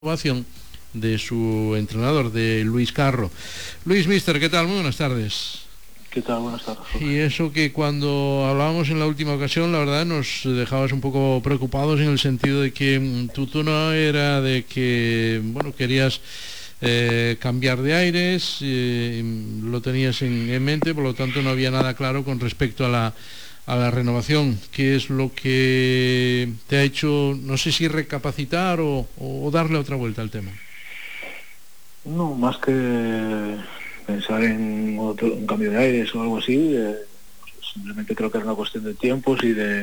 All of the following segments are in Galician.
Ovación de su entrenador, de Luis Carro. Luis, mister, ¿qué tal? Muy buenas tardes. ¿Qué tal? Buenas tardes. Y eso que cuando hablábamos en la última ocasión, la verdad nos dejabas un poco preocupados en el sentido de que tu tono era de que, bueno, querías cambiar de aires, lo tenías en mente, por lo tanto no había nada claro con respecto a la renovación. ¿Qué es lo que te ha hecho, no sé si recapacitar o darle otra vuelta al tema? No, más que pensar en un cambio de aires o algo así, simplemente creo que es una cuestión de tiempos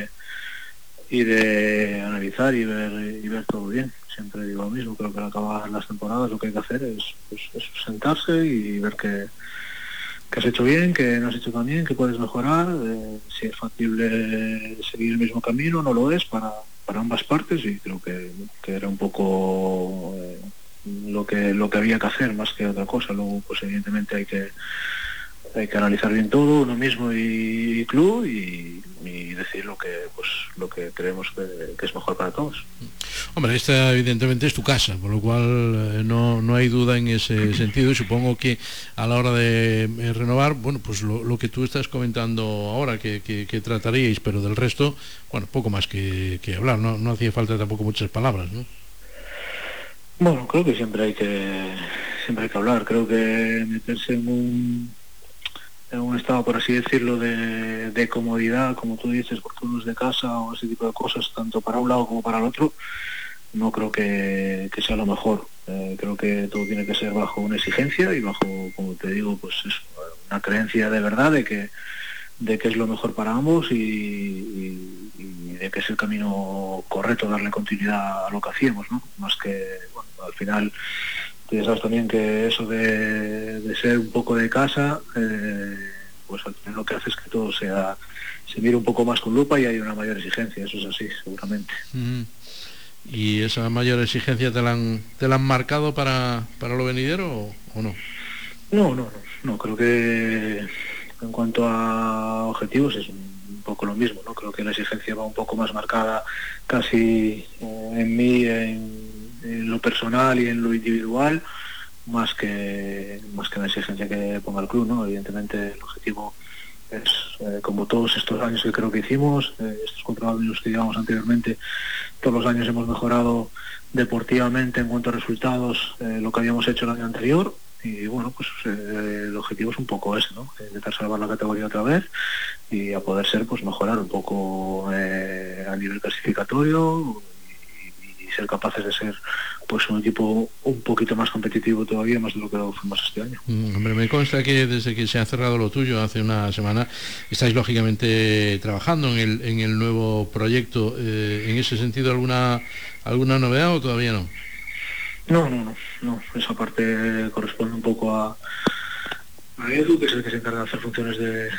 y de analizar y ver todo bien. Siempre digo lo mismo, creo que al acabar las temporadas lo que hay que hacer es sentarse y ver qué has hecho bien, qué no has hecho tan bien, qué puedes mejorar, si es factible seguir el mismo camino, no lo es para ambas partes, y creo que era un poco lo que había que hacer más que otra cosa. Luego pues evidentemente hay que analizar bien todo, uno mismo y club, y decir lo que creemos que es mejor para todos. Hombre, esta evidentemente es tu casa, por lo cual no hay duda en ese sentido, y supongo que a la hora de renovar, bueno, pues lo que tú estás comentando ahora, que trataríais, pero del resto, bueno, poco más que hablar, no hacía falta tampoco muchas palabras, ¿no? Bueno, creo que siempre hay que hablar. Creo que meterse en un estado, por así decirlo, de comodidad, como tú dices, por turnos de casa o ese tipo de cosas, tanto para un lado como para el otro, no creo que sea lo mejor. Creo que todo tiene que ser bajo una exigencia y bajo, como te digo, pues eso, una creencia de verdad de que es lo mejor para ambos, y de que es el camino correcto darle continuidad a lo que hacíamos, ¿no? Más que, bueno, al final, tú ya sabes también que eso de ser un poco de casa, pues al final lo que hace es que todo se mire un poco más con lupa y hay una mayor exigencia. Eso es así, seguramente. ¿Y esa mayor exigencia te la han marcado para lo venidero o no? No, creo que en cuanto a objetivos es un poco lo mismo, ¿no? Creo que la exigencia va un poco más marcada casi en mí, en lo personal y en lo individual, más que la exigencia que ponga el club, ¿no? Evidentemente el objetivo es, como todos estos años que creo que hicimos, estos 4 años que llevamos anteriormente, todos los años hemos mejorado deportivamente en cuanto a resultados lo que habíamos hecho el año anterior. Y bueno, pues el objetivo es un poco ese, ¿no? Intentar salvar la categoría otra vez y, a poder ser, pues mejorar un poco a nivel clasificatorio, y ser capaces de ser pues un equipo un poquito más competitivo todavía, más de lo que lo fuimos este año. Hombre, me consta que desde que se ha cerrado lo tuyo hace una semana estáis lógicamente trabajando en el nuevo proyecto. En ese sentido, ¿alguna novedad o todavía no? No, esa parte corresponde un poco a Edu, que es el que se encarga de hacer funciones de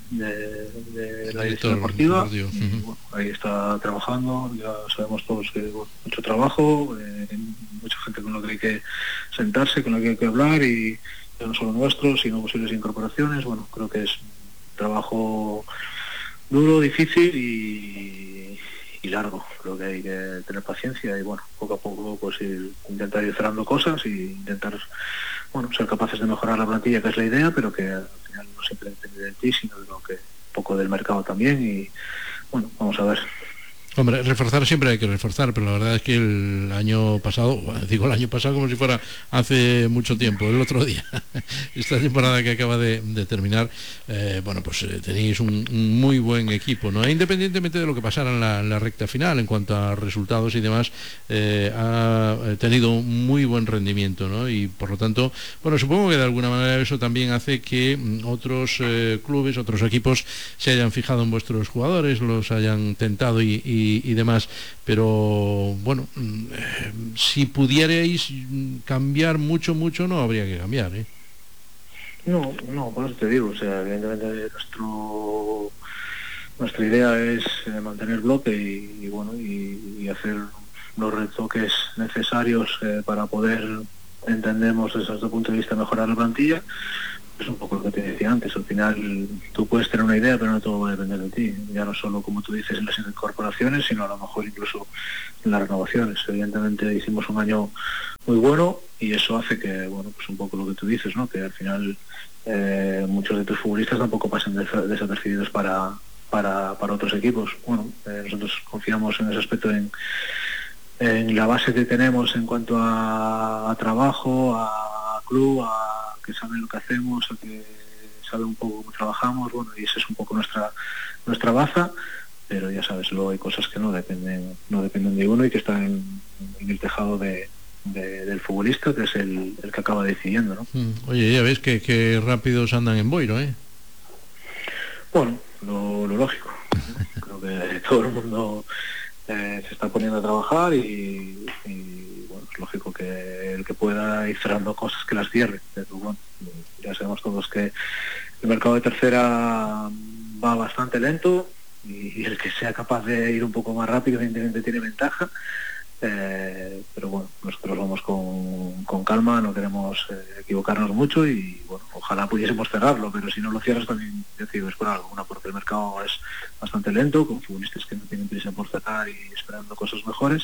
la dirección deportiva. Y, bueno, ahí está trabajando, ya sabemos todos que mucho trabajo, mucha gente con la que hay que sentarse, con la que hay que hablar, y ya no solo nuestro, sino posibles incorporaciones. Bueno, creo que es un trabajo duro, difícil y largo. Creo que hay que tener paciencia y, bueno, poco a poco pues intentar ir cerrando cosas y intentar, bueno, ser capaces de mejorar la plantilla, que es la idea, pero que al final no siempre depende de ti, sino de lo que, un poco del mercado también. Y bueno, vamos a ver. Hombre, reforzar siempre hay que reforzar, pero la verdad es que el año pasado, bueno, digo el año pasado como si fuera hace mucho tiempo, el otro día, esta temporada que acaba de terminar, bueno, pues tenéis un muy buen equipo, ¿no? E independientemente de lo que pasara en la recta final, en cuanto a resultados y demás, ha tenido un muy buen rendimiento, ¿no? Y por lo tanto, bueno, supongo que de alguna manera eso también hace que otros clubes, otros equipos se hayan fijado en vuestros jugadores, los hayan tentado y demás, pero bueno, si pudierais cambiar mucho, no habría que cambiar, ¿eh? No, por eso te digo, o sea, evidentemente nuestra idea es mantener bloque y bueno, y hacer los retoques necesarios para poder entendemos desde nuestro punto de vista mejorar la plantilla. Es un poco lo que te decía antes, al final tú puedes tener una idea, pero no todo va a depender de ti, ya no solo como tú dices en las incorporaciones, sino a lo mejor incluso en las renovaciones. Evidentemente hicimos un año muy bueno y eso hace que, bueno, pues un poco lo que tú dices, ¿no? Que al final muchos de tus futbolistas tampoco pasen desapercibidos para otros equipos. Bueno, nosotros confiamos en ese aspecto, en la base que tenemos en cuanto a trabajo, a club, a que saben lo que hacemos, a que saben un poco cómo trabajamos, bueno, y esa es un poco nuestra baza, pero ya sabes, luego hay cosas que no dependen de uno y que están en el tejado del futbolista, que es el que acaba decidiendo, ¿no? Oye, ya ves que rápidos andan en Boiro, ¿eh? Bueno, lo lógico, ¿no? Creo que todo el mundo se está poniendo a trabajar y bueno, es lógico que el que pueda ir cerrando cosas que las cierre, pero bueno, ya sabemos todos que el mercado de tercera va bastante lento y el que sea capaz de ir un poco más rápido evidentemente tiene ventaja, pero bueno, nosotros vamos con calma, no queremos equivocarnos mucho y bueno, ojalá pudiésemos cerrarlo, pero si no lo cierras también, yo te digo, es por algo, una porque el mercado es bastante lento, con futbolistas que no tienen prisa por cerrar y esperando cosas mejores,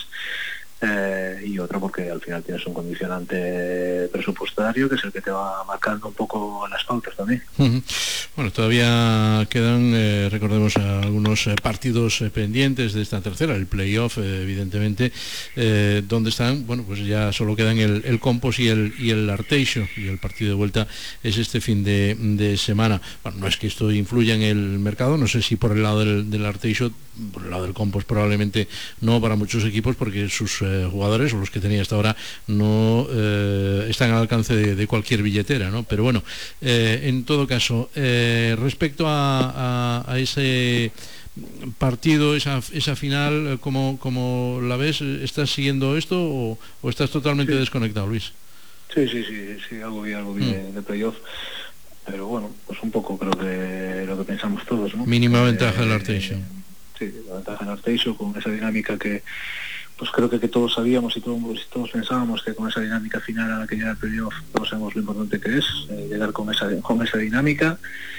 y otra porque al final tienes un condicionante presupuestario que es el que te va marcando un poco las pautas también. Bueno, todavía quedan, recordemos, algunos partidos pendientes de esta tercera, el playoff, evidentemente, donde están, bueno, pues ya solo quedan el Compos y el Arteixo, y el partido de vuelta es este fin de semana. Bueno, no es que esto influya en el mercado, no sé si por el lado del Arteixo, por el lado del Compos probablemente no para muchos equipos, porque sus jugadores, o los que tenía hasta ahora, no están al alcance de cualquier billetera, ¿no? Pero bueno, en todo caso, respecto a ese partido, esa final, ¿cómo la ves? ¿Estás siguiendo esto o estás totalmente desconectado, Luis? Sí, algo vi de playoff, pero bueno, pues un poco creo que lo que pensamos todos, ¿no? Mínima ventaja del Arteixo. Sí, la ventaja del Arteixo, con esa dinámica que pues creo que todos sabíamos y todos pensábamos que con esa dinámica final a la que llega el playoff, todos sabemos lo importante que es llegar con esa dinámica.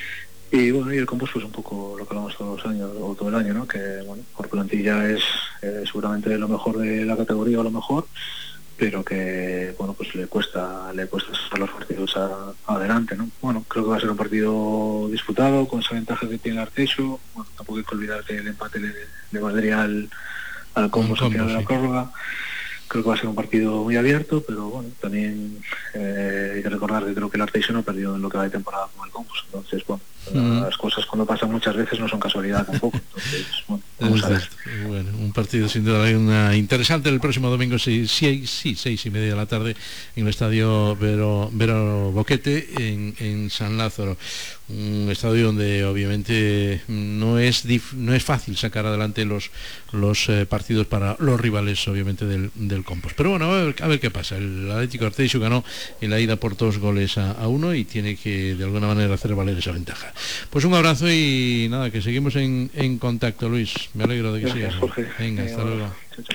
Y bueno, y el Compos pues un poco lo que hablamos todos los años o todo el año, ¿no? Que bueno, por plantilla es seguramente lo mejor de la categoría o lo mejor, pero que bueno, pues le cuesta sacar los partidos adelante, ¿no? Bueno, creo que va a ser un partido disputado con esa ventaja que tiene el Arteixo. Bueno, tampoco hay que olvidar que el empate le valdría al Compos al final de la prórroga. Creo que va a ser un partido muy abierto, pero bueno, también hay que recordar que creo que el Arteixo no perdió en lo que va de temporada con el Compos, entonces bueno, las cosas cuando pasan muchas veces no son casualidad tampoco, entonces bueno, vamos a ver. Bueno, un partido sin duda interesante el próximo domingo, 6:30 de la tarde en el estadio Vero Boquete en San Lázaro, un estadio donde obviamente no es fácil sacar adelante los partidos para los rivales obviamente del Compos, pero bueno, a ver qué pasa. El Atlético Arteixo ganó en la ida por 2-1 y tiene que de alguna manera hacer valer esa ventaja. Pues un abrazo y nada, que seguimos en contacto, Luis. Me alegro de que sigas. Jorge. Venga, hasta luego.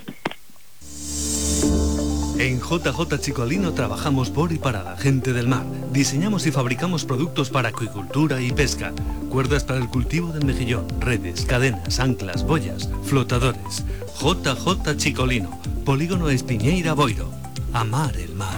En JJ Chicolino trabajamos por y para la gente del mar. Diseñamos y fabricamos productos para acuicultura y pesca. Cuerdas para el cultivo del mejillón, redes, cadenas, anclas, boyas, flotadores. JJ Chicolino, Polígono Espiñeira Boiro. Amar el mar.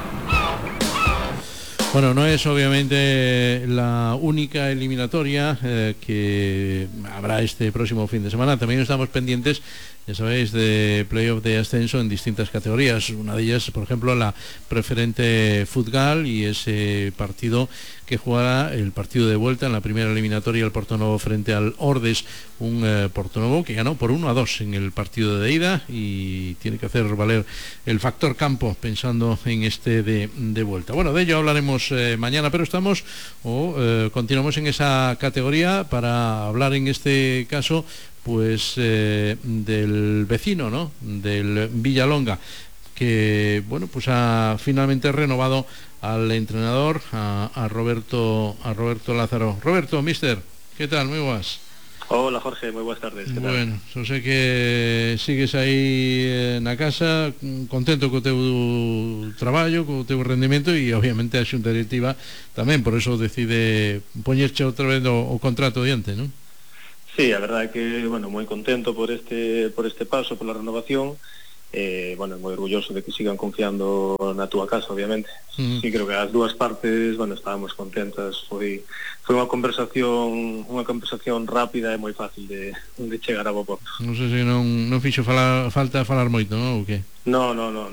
Bueno, no es obviamente la única eliminatoria que habrá este próximo fin de semana. También estamos pendientes, ya sabéis, de playoff de ascenso en distintas categorías. Una de ellas, por ejemplo, la preferente Futgal y ese partido que jugará el partido de vuelta en la primera eliminatoria, el Portonovo frente al Ordes, un Portonovo que ganó por 1-2 en el partido de ida y tiene que hacer valer el factor campo pensando en este de vuelta. Bueno, de ello hablaremos mañana, pero continuamos en esa categoría para hablar en este caso pues del vecino, ¿no? Del Villalonga, que bueno, pues ha finalmente renovado al entrenador, a Roberto Lázaro. Roberto, mister, ¿qué tal? Muy buenas. Hola Jorge, moi boas tardes. Que tal? Bueno, só sei que sigues aí na casa contento co teu traballo, co teu rendimento e obviamente a xunta directiva tamén, por eso decide poñerche outra vez o contrato diante, non? Sí, a verdade é que, bueno, moi contento por este paso, pola renovación. Bueno, moi orgulloso de que sigan confiando na túa casa, obviamente. Sí, creo que as dúas partes, bueno, estábamos contentas. Foi unha conversación rápida e moi fácil de chegar a bo porto. Non sei se non fixo falta falar moito, non? Ou que? No.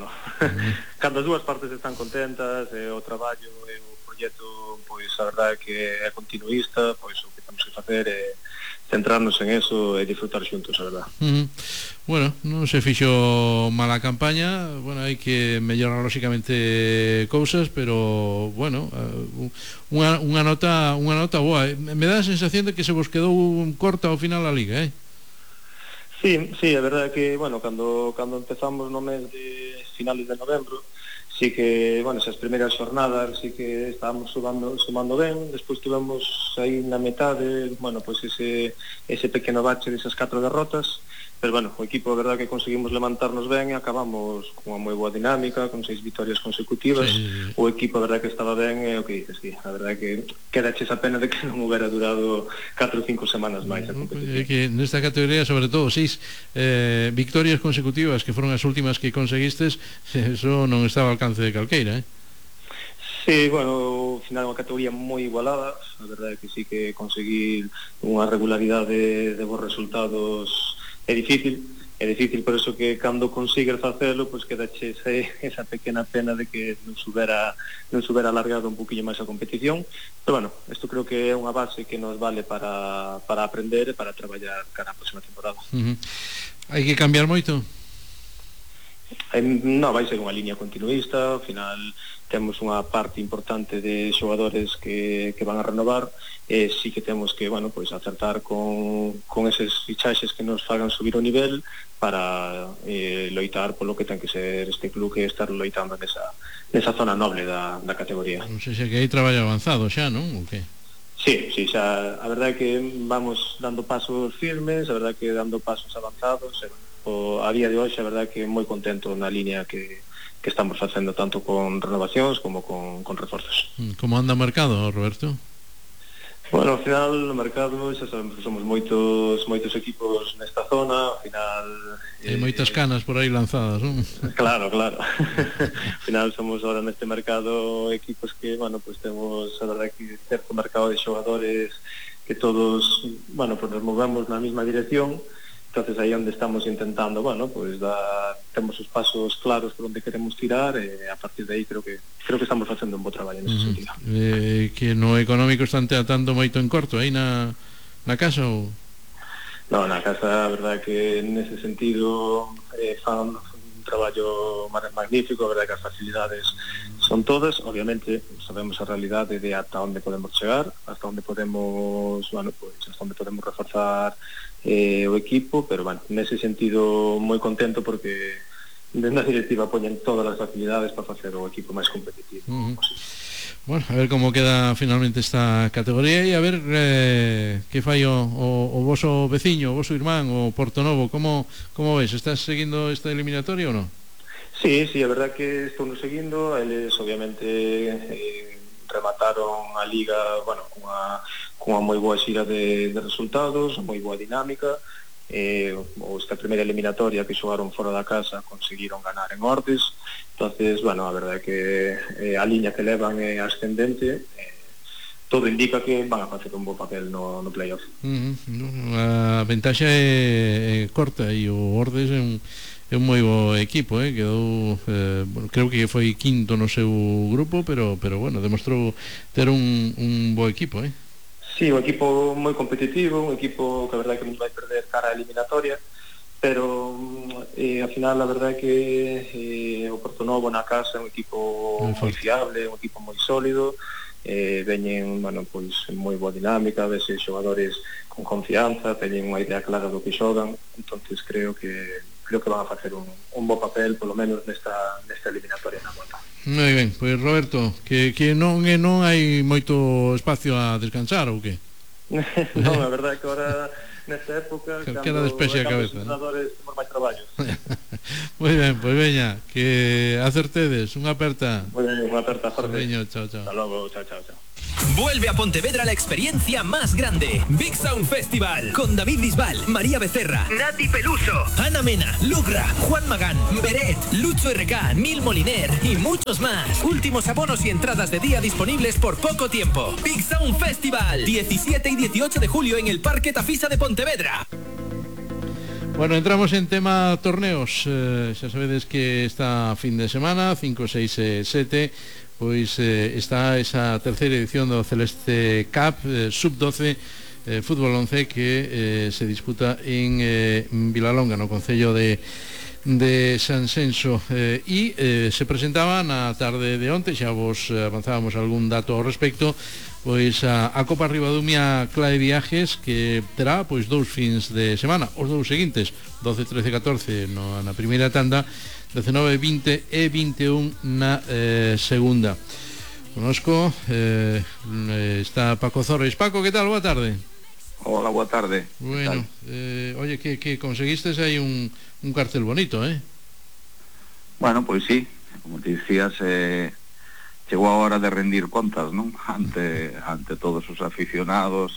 Cando as dúas partes están contentas, o traballo e o proxecto, pois a verdade é que é continuista, pois o que temos que facer é centrarnos en eso e disfrutar xuntos, a verdade. Bueno, non se fixo mala campaña, bueno, hai que mellorar lóxicamente cousas, pero bueno, unha nota boa. Me dá a sensación de que se vos quedou corta ao final a liga, Sí, é verdade que, bueno, cando empezamos no mes de finales de novembro, sí que, bueno, esas primeiras xornadas sí que estábamos sumando ben, despois tivemos aí na metade, bueno, pois ese pequeno bache desas 4 derrotas, pero bueno, o equipo, a verdade que conseguimos levantarnos ben e acabamos con unha moi boa dinámica, con 6 vitorias consecutivas. Sí. O equipo, a verdade que estaba ben, é o que dices, sí, a verdade que quedache esa pena de que non houbera durado 4 ou 5 semanas máis a competición. É que nesta categoría, sobre todo, 6 victorias consecutivas que foron as últimas que conseguistes, eso non estaba ao alcance de calqueira, Sí, bueno, ao final é unha categoría moi igualada, a verdade que sí que conseguir unha regularidade de bons resultados é difícil, por eso que cando consigues facelo, pois quedache esa pequena pena de que non se hubera alargado un poquinho máis a competición, pero bueno, isto creo que é unha base que nos vale para aprender e para traballar cara a próxima temporada. Hai que cambiar moito? Non, vai ser unha liña continuista, ao final temos unha parte importante de xogadores que van a renovar, e sí que temos que, bueno, pois acertar con eses fichaxes que nos fagan subir o nivel para loitar polo que ten que ser este club, que estar loitando nesa zona noble da categoría. Non sei se que hai traballo avanzado xa, non? O que? Sí, xa, a verdade é que vamos dando pasos firmes, a verdade é que dando pasos avanzados, a día de hoxe, a verdade é que moi contento na línea que estamos facendo, tanto con renovacións como con reforzos. Como anda o mercado, Roberto? Bueno, ao final, no mercado, xa sabemos que somos moitos equipos nesta zona, ao final... Hai moitas canas por aí lanzadas, non? Claro. Ao final somos ahora neste mercado equipos que, bueno, pues temos, a verdade, que certo mercado de xogadores que todos, bueno, pues nos movemos na mesma dirección. Entonces aí onde estamos intentando, bueno, pues temos os pasos claros por onde queremos tirar, e a partir de aí creo que estamos facendo un bo traballo nese sentido. Que no económico están teatando moito en corto aí na casa ou? No, na casa, a verdade que nese sentido fan un traballo magnífico, a verdade que as facilidades son todas, obviamente sabemos a realidade de ata onde podemos chegar, hasta onde podemos, bueno, pues hasta onde podemos reforzar o equipo, pero bueno, nese sentido moi contento porque dentro da directiva poñen todas as facilidades para facer o equipo máis competitivo. Bueno, a ver como queda finalmente esta categoría e a ver que fai o voso veciño, o voso irmán, o Portonovo. Como ves? Estás seguindo esta eliminatoria ou non? Sí, a verdade que estou no seguindo. Eles obviamente remataron a liga, bueno, cunha moi boa xira de resultados, moi boa dinámica. Esta primeira eliminatoria que xogaron fora da casa conseguiron ganar en Ordes. Entonces, bueno, a verdade é que a liña que levan é ascendente, todo indica que van a facer un bo papel no playoff. A ventaxa é corta e o Ordes é un moi bo equipo, quedou, bueno, creo que foi quinto no seu grupo, pero bueno, demostrou ter un bo equipo, Sí, un equipo moi competitivo, un equipo que a verdade que non vai perder cara a eliminatoria, pero ao final a verdade é que o Portonovo na casa é un equipo moi fiable, un equipo moi sólido, veñen, bueno, pois moi boa dinámica, vese xogadores con confianza, teñen unha idea clara do que xogan, entonces creo que van a facer un bo papel, polo menos nesta eliminatoria na volta. Moi ben, pois Roberto, que non hai moito espacio a descansar ou que? Non, a verdade é que agora nesta época, calquera despexe a cabeza, os entrenadores temos máis traballo. Moi ben, pois veña, que acertedes, unha aperta. Moi ben, unha aperta, Jorge. Veño, chao, chao. Hasta logo, chao, chao, chao. Vuelve a Pontevedra la experiencia más grande. Big Sound Festival. Con David Bisbal, María Becerra, Nati Peluso, Ana Mena, Lugra, Juan Magán, Beret, Lucho RK, Mil Moliner y muchos más. Últimos abonos y entradas de día disponibles por poco tiempo. Big Sound Festival. 17 y 18 de julio en el Parque Tafisa de Pontevedra. Bueno, entramos en tema torneos. Xa sabedes que esta fin de semana 5, 6 e 7 pois está esa terceira edición do Celeste Cup Sub-12 Fútbol 11 que se disputa en Vilalonga, no concello de Sanxenxo, e se presentaba na tarde de onte, xa vos avanzábamos algún dato ao respecto, pois a Copa Ribadumia Clae Viajes, que terá pois 2 fins de semana, os 2 seguintes, 12, 13, 14 na primeira tanda, 19, 20 e 21 na segunda. Conosco está Paco Zorres. Paco, que tal? Boa tarde. Hola, boa tarde. Bueno, oye, que conseguistes aí un cartel bonito, Bueno, pois sí, como te dicías, chegou a hora de rendir contas, non? Ante todos os aficionados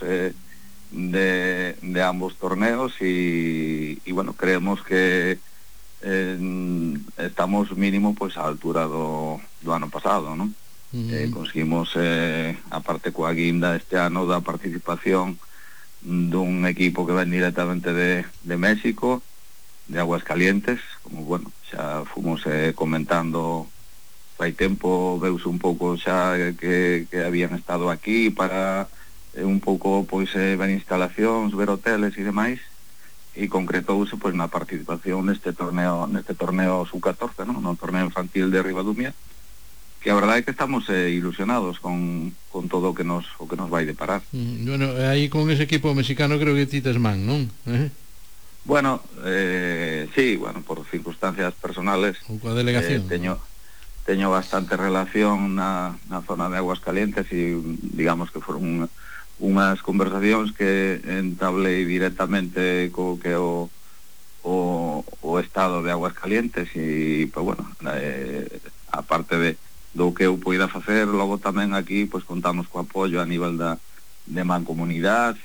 de ambos torneos e bueno, creemos que estamos mínimo pois á altura do ano pasado, non? Conseguimos aparte coa guinda este ano da participación dun equipo que ven directamente de México, de Aguascalientes, como bueno, xa fomos comentando fai tempo, veuse un pouco xa que habían estado aquí para un pouco pois ver instalacións, ver hoteles e demais, e concretouse pois na participación neste torneo sub-14, non? No torneo infantil de Ribadumia, que a verdade é que estamos ilusionados con todo o que nos vai deparar. Bueno, aí con ese equipo mexicano creo que ti tes man, non? Bueno, sí, bueno, por circunstancias personales ou coa delegación, teño bastante relación na zona de Aguascalientes e digamos que foron unhas conversacións que entablei directamente co que o estado de Aguascalientes e, pues bueno, aparte do que eu poida facer, logo tamén aquí pois contamos co apoio a nivel de mancomunidade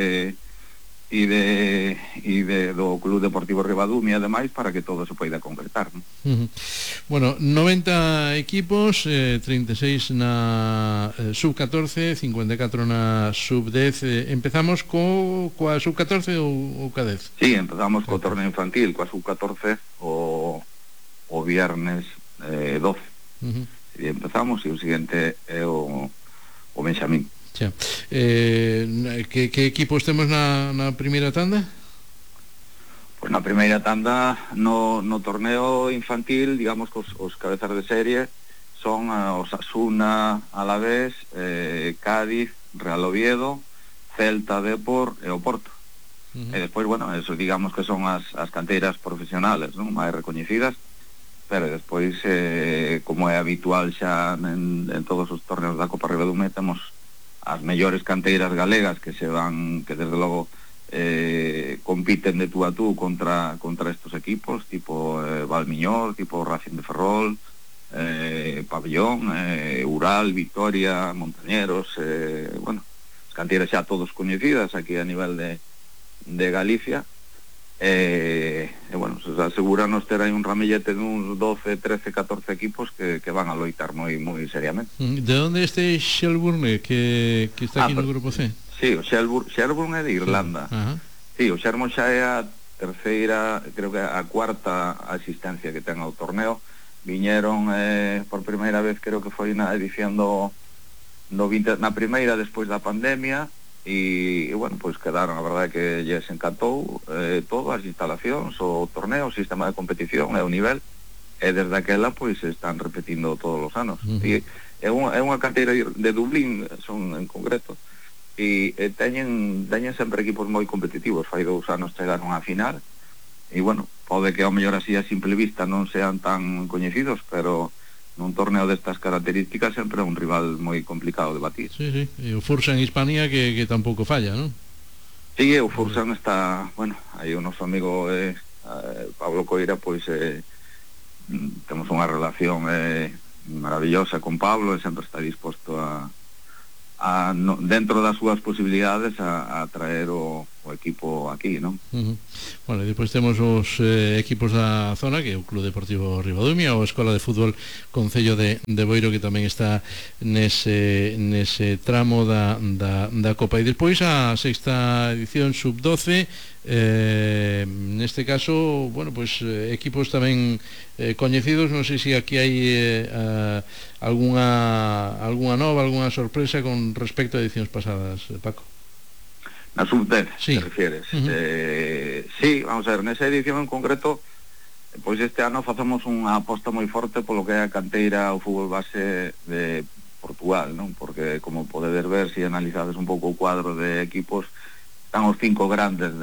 e do Club Deportivo Ribadumia, ademais, para que todo se poida concretar, non? Bueno, 90 equipos, 36 na sub-14, 54 na sub-10. Empezamos coa sub-14 ou ca 10? Sí, empezamos co torneo infantil, coa sub-14 o viernes 12. E empezamos, e o seguinte é o Benxamín. Xa. Que equipos temos na primeira tanda? Pois na primeira tanda no torneo infantil, digamos que os cabezas de serie son Osasuna, Alavés, Cádiz, Real Oviedo, Celta, Depor e o Porto. E despois, bueno, eso digamos que son as canteiras profesionales, non? Máis recoñecidas, pero despois, como é habitual xa en todos os torneos da Copa Ribadumia, temos as mellores canteiras galegas que desde logo compiten de tú a tú contra estos equipos, tipo Valmiñor, tipo Racing de Ferrol, Pabellón, Ural, Vitoria, Montañeros, bueno, as canteiras xa todos coñecidas aquí a nivel de Galicia. Bueno, se aseguranos ter aí un ramillete duns 12, 13, 14 equipos que van a loitar moi seriamente. De onde este Shelburne que está aquí no grupo C? Sí, o Shelburne é de Irlanda. Sí, o Shelburne xa é a terceira, creo que a cuarta asistencia que ten ao torneo. Viñeron por primeira vez, creo que foi na edición do 20, na primeira despois da pandemia. E bueno, pois quedaron, a verdade que lles encantou todas as instalacións, o torneo, o sistema de competición e o nivel, e desde aquela pois están repetindo todos os anos. E é unha canteira de Dublín, son en concreto, e teñen sempre equipos moi competitivos. Fai 2 anos chegaron á final e bueno, pode que ao mellor así a simple vista non sean tan coñecidos, pero nun torneo destas características sempre é un rival moi complicado de batir. Sí, e o Fursa en Hispania que tampouco falla, non? Sí, o Fursan está, bueno, aí o noso amigo Pablo Coira, pois temos unha relación maravillosa con Pablo, e sempre está disposto dentro das súas posibilidades a traer o equipo aquí, non? Bueno, e depois temos os equipos da zona, que é o Club Deportivo Ribadumia, ou a Escola de Fútbol Concello de Boiro, que tamén está nese tramo da Copa. E despois a sexta edición sub-12, neste caso, bueno, pues equipos tamén coñecidos. Non sei se aquí hai alguna nova, alguna sorpresa con respecto a edicións pasadas, Paco. Na sub-10, sí. Te refieres? Sí, vamos a ver, nesa edición en concreto, pois este ano facemos unha aposta moi forte polo que é a canteira o fútbol base de Portugal, non? Porque, como podedes ver, se analizades un pouco o cuadro de equipos, están os 5 grandes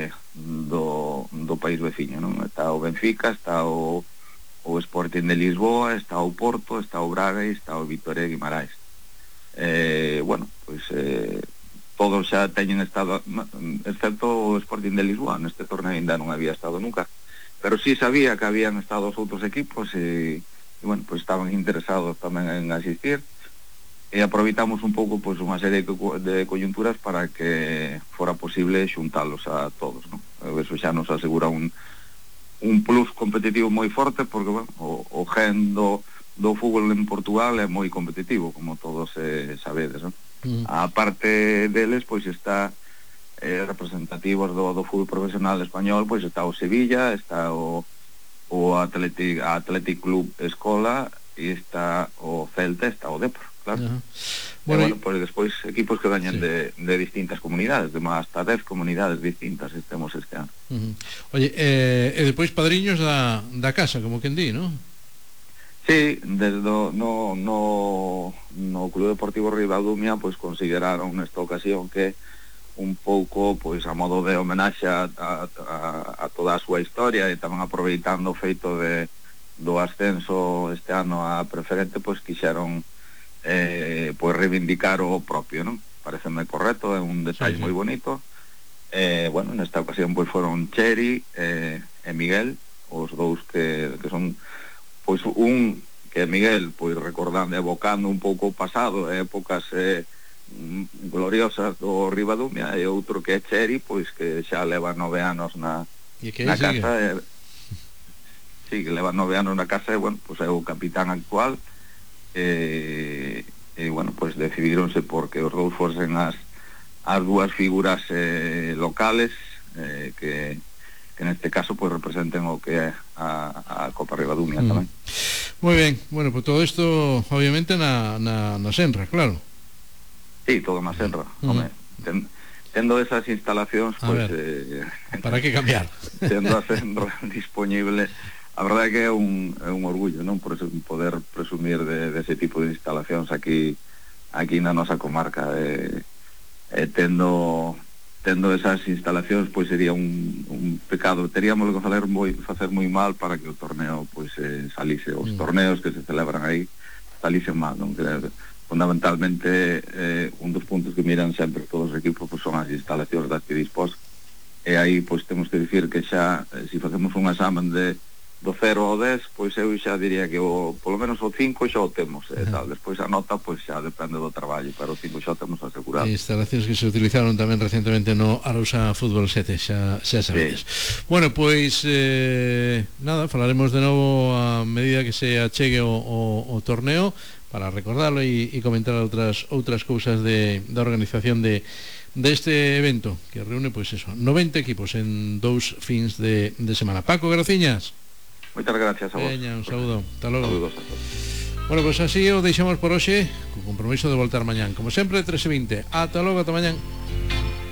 do país veciño, non? Está o Benfica, está o Sporting de Lisboa, está o Porto, está o Braga e está o Vitória de Guimarães. Bueno, pois todos xa teñen estado, excepto o Sporting de Lisboa. Neste torneo ainda non había estado nunca, pero sí sabía que habían estado os outros equipos e bueno, pois estaban interesados tamén en asistir, e aproveitamos un pouco pois unha serie de coyunturas para que fora posible xuntalos a todos, non? Eso xa nos asegura un plus competitivo moi forte, porque bueno, o gen do fútbol en Portugal é moi competitivo, como todos sabedes, non? A parte deles, pois está representativos do fútbol profesional español, pois está o Sevilla, está o Athletic Club Escola, e está o Celta, está o Depor, claro. Bueno, pois despois equipos que veñen de distintas comunidades, hasta 10 comunidades distintas temos este ano. Oye, e depois padriños da casa, como quen di, non? Sí, desde no Club Deportivo Ribadumia pois consideraron nesta ocasión que un pouco pois a modo de homenaxe a toda a súa historia, e tamén aproveitando o feito do ascenso este ano a preferente, pois quixeron pois reivindicar o propio, non? Pareceme correcto, é un detalle moi bonito. Bueno, nesta ocasión pois foron Cheri e Miguel, os dous que son, pois un que Miguel, pois recordando, evocando un pouco o pasado, épocas gloriosas do Ribadumia, e outro que é Cheri, pois que xa leva 9 anos na casa, sí, que leva 9 anos na casa, e bueno, pois é o capitán actual, e bueno, pois decidironse porque os dous fosen as dúas figuras locales que neste caso pois representen o que é a Copa Ribadumia tamén. Moi ben, bueno, pois todo isto obviamente na Senra, claro. Sí, todo na Senra, home, tendo esas instalacións, pois para que cambiar? Tendo a Senra disponible, a verdade é que é un orgullo, non, por eso poder presumir de ese tipo de instalacións aquí na nosa comarca, tendo esas instalacións, pois sería un pecado. Teríamos que facer moi mal para que o torneo pois salise, os torneos que se celebran aí salisen mal, non? Fundamentalmente un dos puntos que miran sempre todos os equipos pois son as instalacións das que dispós, e aí pois temos que dicir que xa se facemos un examen do 0 ao 10, pois eu xa diría que polo menos o 5 xa o temos, tal. Despois a nota pois xa depende do traballo, pero o 5 xa o temos asegurado. Instalacións que se utilizaron tamén recentemente no Arousa Fútbol 7, xa sabedes. Bueno, pois nada, falaremos de novo a medida que se achegue o torneo, para recordarlo e comentar outras cousas da organización deste evento, que reúne pois eso, 90 equipos en 2 fins de semana. Paco Graciñas, moitas gracias a vos. Veña, un saúdo, hasta logo. Saludos a todos. Bueno, pois así o deixamos por hoxe, co compromiso de voltar mañán, como sempre, 3:20. Ata logo, ata mañán.